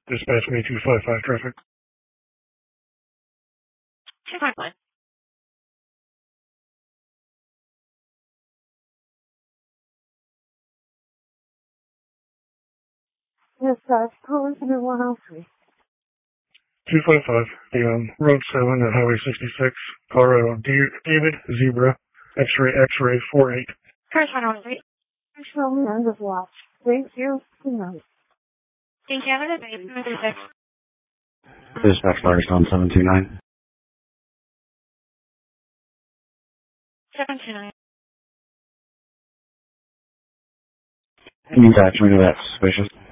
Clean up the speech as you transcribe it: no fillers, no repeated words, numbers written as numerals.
Dispatch me 255 traffic. 251. Dispatch, police in 103. 255, be on Road 7 at Highway 66, Colorado. David Zebra, X-ray 48. Cars 103. Show me end of watch. Thank you. Good night. Thank you. Have a good day. 36. Dispatch Firestone 729. 729. Can you attach me to that suspicious?